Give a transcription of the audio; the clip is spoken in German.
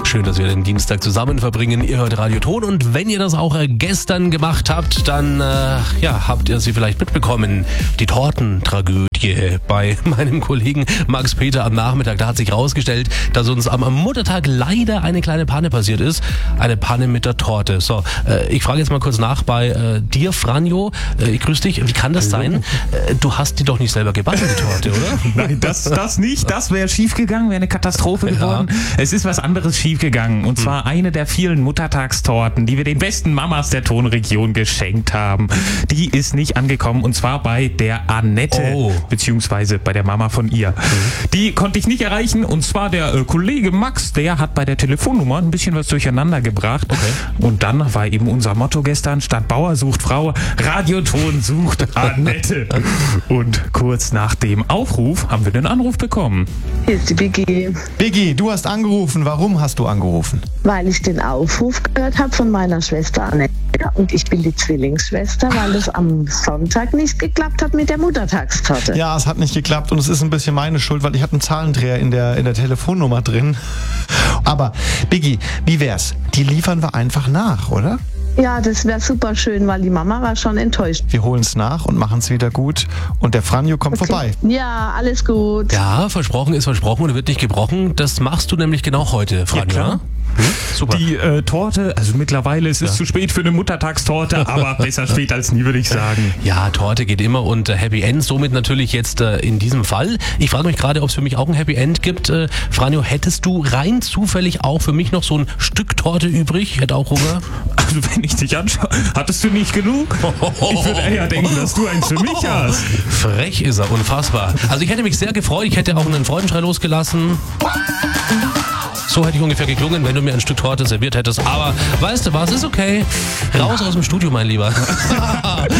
Schön, dass wir den Dienstag zusammen verbringen. Ihr hört Radio Ton und wenn ihr das auch gestern gemacht habt, dann habt ihr sie vielleicht mitbekommen. Die Tortentragödie bei meinem Kollegen Max Peter am Nachmittag. Da hat sich rausgestellt, dass uns am Muttertag leider eine kleine Panne passiert ist. Eine Panne mit der Torte. So, ich frage jetzt mal kurz nach bei dir, Franjo. Ich grüße dich. Wie kann das sein? Du hast die doch nicht selber gebacken, die Torte, oder? Nein, das nicht. Das wäre schief gegangen, wäre eine Katastrophe geworden. Es ist was anderes schief gegangen. Und zwar eine der vielen Muttertagstorten, die wir den besten Mamas der Tonregion geschenkt haben. Die ist nicht angekommen und zwar bei der Annette, beziehungsweise bei der Mama von ihr. Die konnte ich nicht erreichen und zwar der Kollege Max, der hat bei der Telefonnummer ein bisschen was durcheinander gebracht. Und dann war eben unser Motto gestern, statt Bauer sucht Frau, Radioton sucht Annette. Und kurz nach dem Aufruf haben wir den Anruf bekommen. Hier ist die Biggie. Biggie, du hast angerufen. Warum hast du angerufen? Weil ich den Aufruf gehört habe von meiner Schwester Annette und ich bin die Zwillingsschwester, weil es am Sonntag nicht geklappt hat mit der Muttertagstorte. Ja, es hat nicht geklappt und es ist ein bisschen meine Schuld, weil ich hatte einen Zahlendreher in der Telefonnummer drin. Aber Biggie, wie wär's? Die liefern wir einfach nach, oder? Ja, das wäre super schön, weil die Mama war schon enttäuscht. Wir holen es nach und machen es wieder gut und der Franjo kommt vorbei. Ja, alles gut. Ja, versprochen ist versprochen und wird nicht gebrochen. Das machst du nämlich genau heute, Franjo. Ja, klar. Super. Die Torte, also mittlerweile ist es zu spät für eine Muttertagtorte, aber besser spät als nie, würde ich sagen. Ja, Torte geht immer und Happy End, somit natürlich jetzt in diesem Fall. Ich frage mich gerade, ob es für mich auch ein Happy End gibt. Franjo, hättest du rein zufällig auch für mich noch so ein Stück Torte übrig? Ich hätte auch Hunger. Also wenn ich dich anschaue, hattest du nicht genug? Ich würde eher denken, dass du eins für mich hast. Frech ist er, unfassbar. Also ich hätte mich sehr gefreut, ich hätte auch einen Freudenschrei losgelassen. So hätte ich ungefähr geklungen, wenn du mir ein Stück Torte serviert hättest. Aber weißt du was, ist okay. Raus aus dem Studio, mein Lieber.